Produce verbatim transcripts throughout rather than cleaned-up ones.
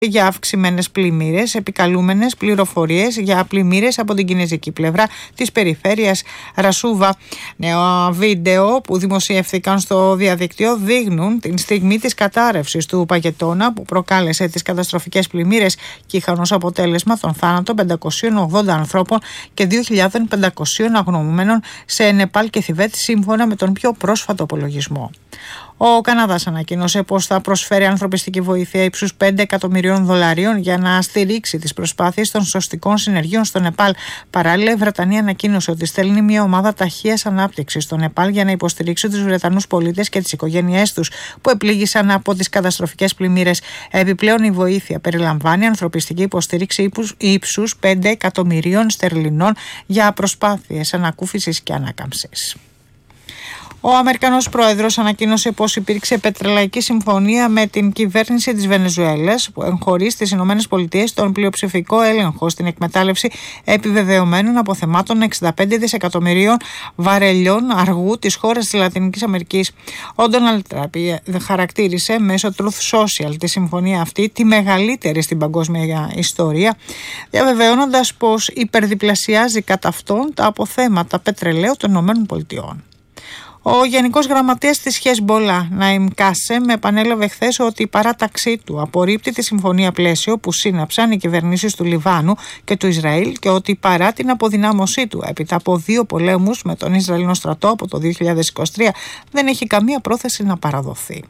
για αυξημένες πλημμύρες, επικαλούμενες πληροφορίες για πλημμύρες από την κινεζική πλευρά της περιφέρειας Ρασούβα. Νέα βίντεο που δημοσιεύθηκαν στο διαδικτύο δείχνουν την στιγμή της κατάρρευσης του παγετώνα που προκάλεσε τις καταστροφικές πλημμύρες και είχαν ως αποτέλεσμα τον θάνατο πεντακόσιων ογδόντα ανθρώπων και δύο χιλιάδες πεντακόσιων αγνοούμενων σε Νεπάλ και Θιβέτ, σύμφωνα με τον πιο πρόσφατο απολογισμό. Ο Καναδάς ανακοίνωσε πως θα προσφέρει ανθρωπιστική βοήθεια ύψους πέντε εκατομμυρίων δολαρίων για να στηρίξει τις προσπάθειες των σωστικών συνεργείων στο Νεπάλ. Παράλληλα, η Βρετανία ανακοίνωσε ότι στέλνει μια ομάδα ταχείας ανάπτυξης στο Νεπάλ για να υποστηρίξει τους Βρετανούς πολίτες και τις οικογένειές τους που επλήγησαν από τις καταστροφικές πλημμύρες. Επιπλέον, η βοήθεια περιλαμβάνει ανθρωπιστική υποστήριξη ύψους πέντε εκατομμυρίων στερλινών για προσπάθειες ανακούφισης και ανάκαμψης. Ο Αμερικανός πρόεδρος ανακοίνωσε πως υπήρξε πετρελαϊκή συμφωνία με την κυβέρνηση της Βενεζουέλας που εγχωρεί στις Ηνωμένες Πολιτείες τον πλειοψηφικό έλεγχο στην εκμετάλλευση επιβεβαιωμένων αποθεμάτων εξήντα πέντε δισεκατομμυρίων βαρελιών αργού της χώρας της Λατινικής Αμερικής. Ο Ντόναλντ Τραμπ χαρακτήρισε μέσω Truth Social τη συμφωνία αυτή τη μεγαλύτερη στην παγκόσμια ιστορία, διαβεβαιώνοντας πως υπερδιπλασιάζει κατά αυτόν τα αποθέματα πετρελαίου των Ηνωμένων Πολιτειών. Ο Γενικός Γραμματέας της Χεσμπολά, Ναΐμ Κάσεμ, επανέλαβε χθες ότι η παράταξή του απορρίπτει τη συμφωνία πλαίσιο που σύναψαν οι κυβερνήσεις του Λιβάνου και του Ισραήλ και ότι παρά την αποδυνάμωσή του έπειτα από δύο πολέμους με τον Ισραηλινό στρατό από το δύο χιλιάδες είκοσι τρία δεν έχει καμία πρόθεση να παραδοθεί.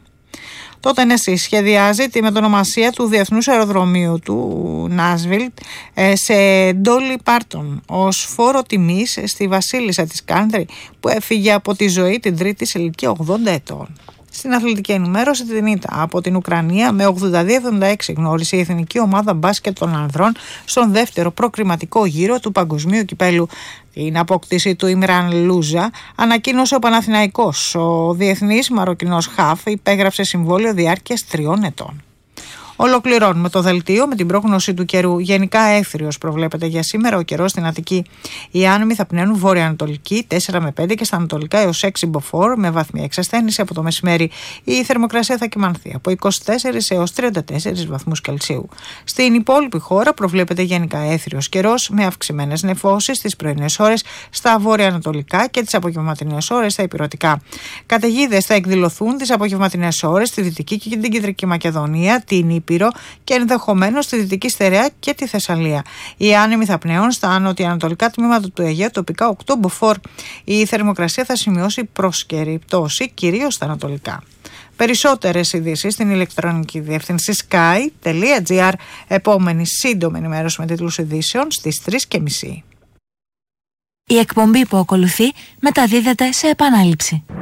Το Τενεσί σχεδιάζει τη μετονομασία του Διεθνούς Αεροδρομίου του Νάσβιλ σε Ντόλι Πάρτον ως φόρο τιμής στη βασίλισσα της Κάντερη που έφυγε από τη ζωή την Τρίτη σε ηλικία ογδόντα ετών. Στην αθλητική ενημέρωση, την ήττα από την Ουκρανία με ογδόντα δύο εβδομήντα έξι γνώρισε η εθνική ομάδα μπάσκετ των ανδρών στον δεύτερο προκριματικό γύρο του Παγκοσμίου Κυπέλου. Την απόκτηση του Ιμραν Λούζα ανακοίνωσε ο Παναθηναϊκός. Ο διεθνής Μαροκινός Χαφ υπέγραψε συμβόλαιο διάρκειας τριών ετών. Ολοκληρώνουμε το δελτίο με την πρόγνωση του καιρού. Γενικά έθριος προβλέπεται για σήμερα ο καιρός στην Αττική. Οι άνεμοι θα πνέουν βόρεια-ανατολική τέσσερα με πέντε και στα ανατολικά έως έξι μποφόρ με βαθμία εξασθένηση από το μεσημέρι. Η θερμοκρασία θα κυμανθεί από είκοσι τέσσερα έως τριάντα τέσσερα βαθμούς Κελσίου. Στην υπόλοιπη χώρα προβλέπεται γενικά έθριος καιρός με αυξημένες νεφώσεις τις πρωινές ώρες στα βόρεια-ανατολικά και τις απογευματινές ώρες στα ηπειρωτικά. Καταιγίδες θα εκδηλωθούν τις απογευματινές ώρες στη Δυτική και την Κεντρική Μακεδονία, την Ήπειρο και ενδεχομένως στη Δυτική Στερεά και τη Θεσσαλία. Οι άνεμοι θα πνέουν στα νοτιοανατολικά τμήματα του Αιγαίου, τοπικά οκτώ μποφόρ. Η θερμοκρασία θα σημειώσει προσκαιρή πτώση, κυρίως στα ανατολικά. Περισσότερες ειδήσεις στην ηλεκτρονική διεύθυνση sky τελεία gr. Επόμενη σύντομη ενημέρωση με τίτλους ειδήσεων στις τρεις και μισή. Η εκπομπή που ακολουθεί μεταδίδεται σε επανάληψη.